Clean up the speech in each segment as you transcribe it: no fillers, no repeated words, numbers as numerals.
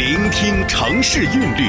聆听城市韵律，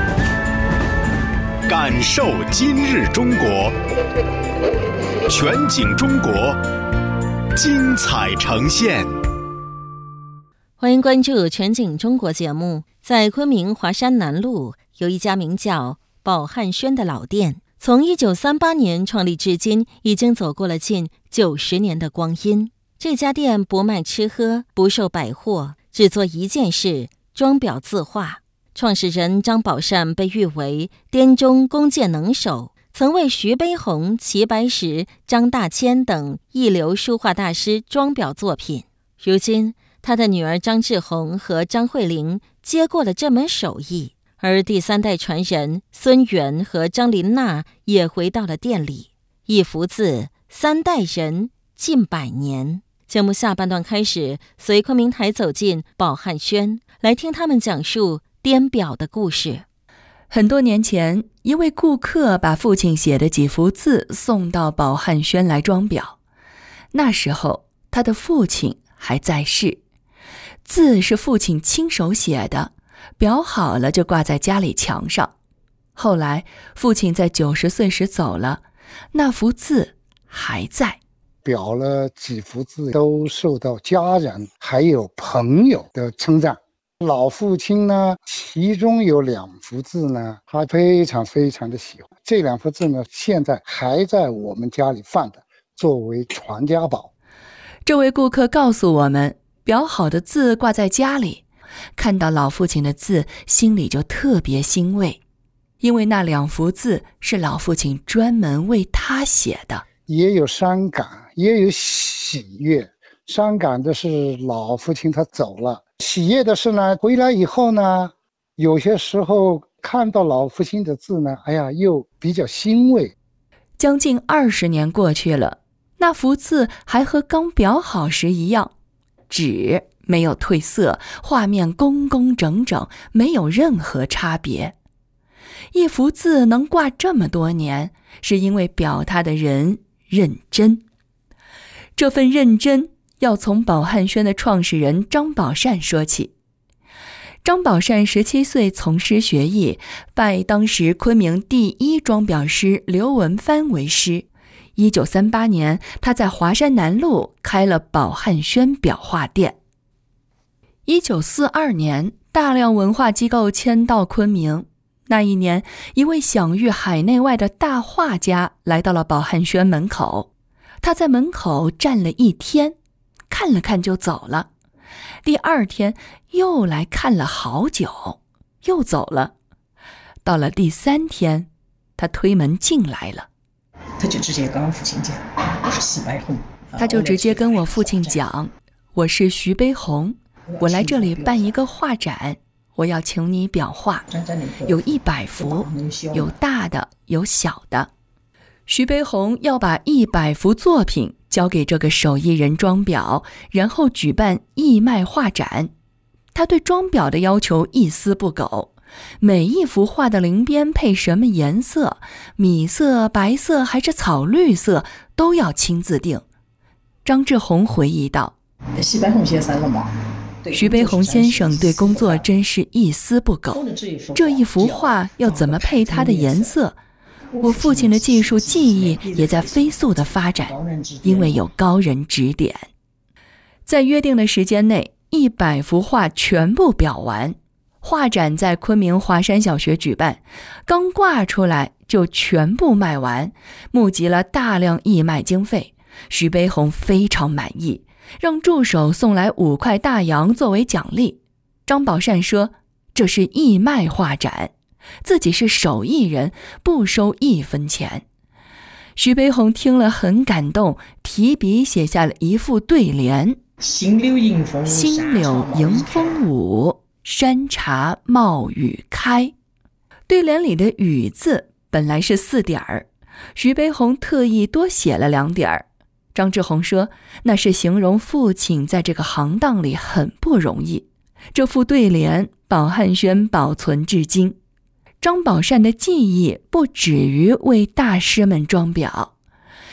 感受今日中国，全景中国，精彩呈现。 欢迎关注全景中国节目。在昆明华山南路有一家名叫宝汉轩的老店，从1938年创立至今，已经走过了近90年的光阴。这家店不卖吃喝，不售百货，只做一件事：装裱字画。创始人张宝善被誉为滇中工匠能手，曾为徐悲鸿、齐白石、张大千等一流书画大师装裱作品。如今他的女儿张志红和张慧玲接过了这门手艺，而第三代传人孙元和张琳娜也回到了店里。一幅字，3代人，近100年。节目下半段开始，随昆明台走进宝汉轩，来听他们讲述滇表的故事。 很多年前，一位顾客把父亲写的几幅字送到宝汉轩来装裱。那时候他的父亲还在世，字是父亲亲手写的，裱好了就挂在家里墙上。后来父亲在90岁时走了，那幅字还在。 裱了几幅字都受到家人还有朋友的称赞。老父亲呢，其中有2幅字呢，他非常的喜欢。这2幅字呢，现在还在我们家里放着，作为传家宝。 这位顾客告诉我们，裱好的字挂在家里，看到老父亲的字，心里就特别欣慰，因为那2幅字是老父亲专门为他写的。 也有伤感，也有喜悦。伤感的是老父亲他走了，喜悦的是呢，回来以后呢，有些时候看到老父亲的字呢，又比较欣慰。 将近20年过去了，那幅字还和刚裱好时一样，纸没有褪色，画面工工整整，没有任何差别。一幅字能挂这么多年，是因为裱它的人认真。这份认真要从宝汉轩的创始人张宝善说起。张宝善17岁从师学艺，拜当时昆明第1装裱师刘文藩为师。1938年，他在华山南路开了宝汉轩裱画店。1942年，大量文化机构迁到昆明。那一年，一位享誉海内外的大画家来到了宝汉轩门口。他在门口站了1天，看了看就走了。第2天又来看了好久，又走了。到了第3天，他推门进来了。 他就直接跟我父亲讲，我是徐悲鸿。 他就直接跟我父亲讲，我是徐悲鸿，我来这里办一个画展，我要请你裱画，有100幅，有大的，有小的。徐悲鸿要把100幅作品交给这个手艺人装裱，然后举办义卖画展。他对装裱的要求一丝不苟，每一幅画的鳞边配什么颜色，米色、白色还是草绿色，都要亲自定。张志红回忆道， 徐悲鸿先生了嘛？ 徐悲鸿先生对工作真是一丝不苟。这一幅画要怎么配它的颜色，我父亲的技术技艺也在飞速的发展，因为有高人指点。在约定的时间内，100幅画全部裱完。画展在昆明华山小学举办，刚挂出来就全部卖完，募集了大量义卖经费。徐悲鸿非常满意，让助手送来5块大洋作为奖励。张宝善说，这是义卖画展，自己是手艺人，不收1分钱。徐悲鸿听了很感动，提笔写下了一副对联： 新柳迎风舞，山茶冒雨开。对联里的雨字本来是4点儿，徐悲鸿特意多写了2点儿。张志红说，那是形容父亲在这个行当里很不容易。这副对联宝汉轩保存至今。张宝善的技艺不止于为大师们装裱，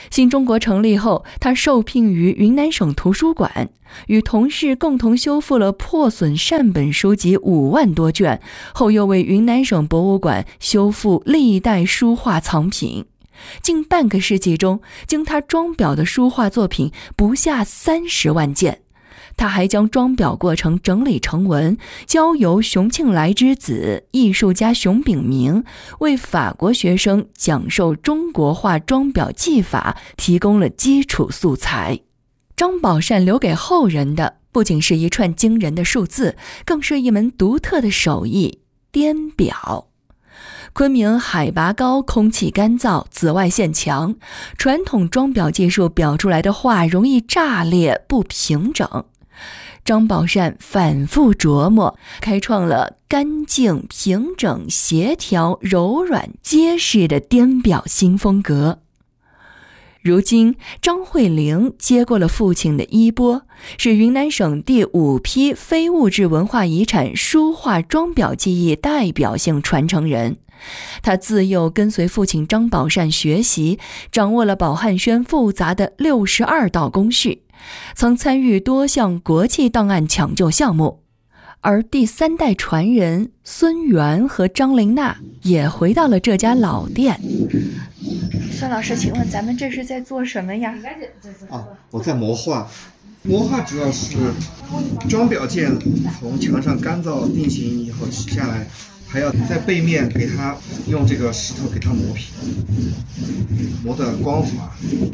新中国成立后，他受聘于云南省图书馆，与同事共同修复了破损善本书籍5万多卷，后又为云南省博物馆修复历代书画藏品。近半个世纪中，经他装裱的书画作品不下30万件。他还将装裱过程整理成文，交由熊庆来之子艺术家熊秉明为法国学生讲授中国画装裱技法提供了基础素材。张宝善留给后人的不仅是一串惊人的数字，更是一门独特的手艺——颠裱。昆明海拔高，空气干燥，紫外线强，传统装裱技术裱出来的画容易炸裂不平整。张宝善反复琢磨，开创了干净、平整、协调、柔软、结实的颠裱新风格。如今，张慧玲接过了父亲的衣钵，是云南省第5批非物质文化遗产书画装裱技艺代表性传承人。他自幼跟随父亲张宝善学习，掌握了宝汉轩复杂的62道工序，曾参与多项国际档案抢救项目。而第3代传人孙元和张玲娜也回到了这家老店。孙老师，请问咱们这是在做什么呀？ 我在磨画。磨画主要是装裱件从墙上干燥定型以后取下来，还要在背面给它用这个石头给它磨平，磨得光滑。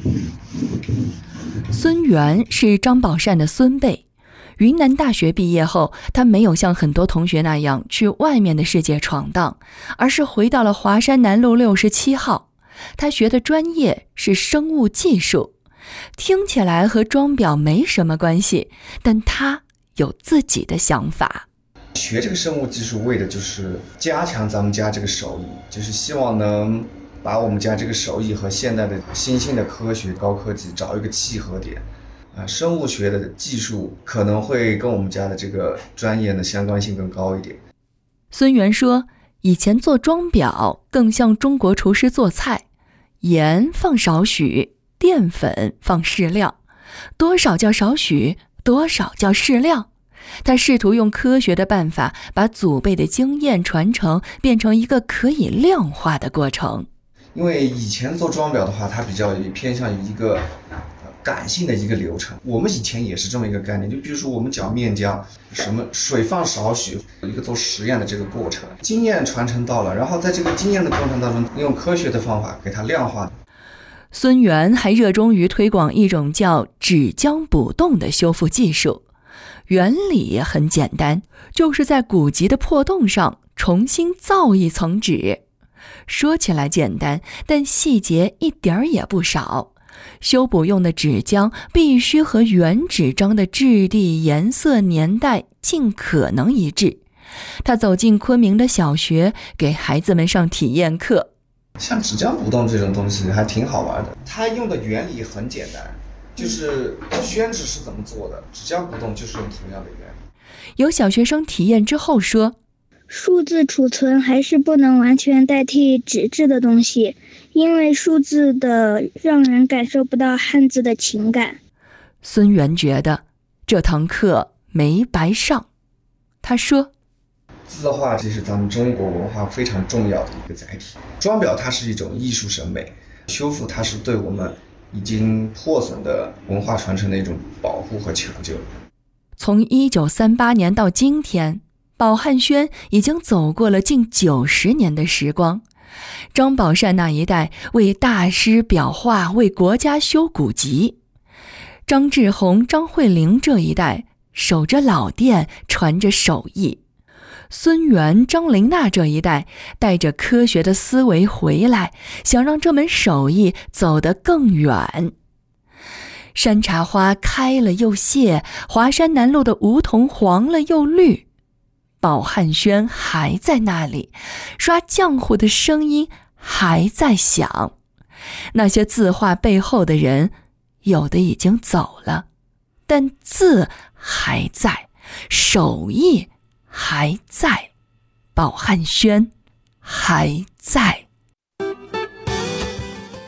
孙元是张宝善的孙辈，云南大学毕业后，他没有像很多同学那样去外面的世界闯荡，而是回到了华山南路67号。他学的专业是生物技术，听起来和装裱没什么关系，但他有自己的想法。 学这个生物技术为的就是加强咱们家这个手艺，就是希望能把我们家这个手艺和现代的新兴的科学高科技找一个契合点。生物学的技术可能会跟我们家的这个专业的相关性更高一点。 孙元说，以前做装裱更像中国厨师做菜，盐放少许，淀粉放适量，多少叫少许，多少叫适量。他试图用科学的办法把祖辈的经验传承变成一个可以量化的过程。 因为以前做装裱的话，它比较偏向于一个感性的一个流程。我们以前也是这么一个概念，就比如说我们搅面浆，什么水放少许，有一个做实验的这个过程，经验传承到了，然后在这个经验的过程当中，用科学的方法给它量化。 孙元还热衷于推广一种叫纸浆补洞的修复技术。原理很简单，就是在古籍的破洞上重新造一层纸。说起来简单，但细节一点儿也不少。修补用的纸浆必须和原纸张的质地、颜色、年代尽可能一致。他走进昆明的小学，给孩子们上体验课。 像纸浆补洞这种东西还挺好玩的，它用的原理很简单，就是宣纸是怎么做的，纸浆补洞就是用同样的原理。 有小学生体验之后说， 数字储存还是不能完全代替纸质的东西，因为数字的让人感受不到汉字的情感。 孙元觉得这堂课没白上。他说， 字画这是咱们中国文化非常重要的一个载体，装裱它是一种艺术审美，修复它是对我们已经破损的文化传承的一种保护和抢救。 从1938年到今天，宝汉轩已经走过了近90年的时光。张宝善那一代为大师裱画，为国家修古籍；张志宏、张慧玲这一代守着老店，传着手艺；孙元、张玲娜这一代带着科学的思维回来，想让这门手艺走得更远。山茶花开了又谢，华山南路的梧桐黄了又绿，宝汉轩还在那里，刷浆糊的声音还在响。那些字画背后的人，有的已经走了，但字还在，手艺还在，宝汉轩还在。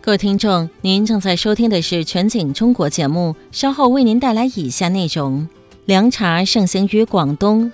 各位听众，您正在收听的是全景中国节目，稍后为您带来以下内容：凉茶盛行于广东、